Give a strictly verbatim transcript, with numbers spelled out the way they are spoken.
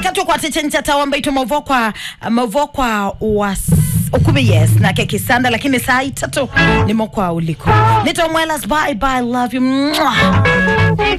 Wakati kwa tetenja tawamba ito mavokwa mavokwa was ukube yes na keki sanda lakini saa itatu ni mokwa uliko. Nito mwelas bye bye love you. Mwah.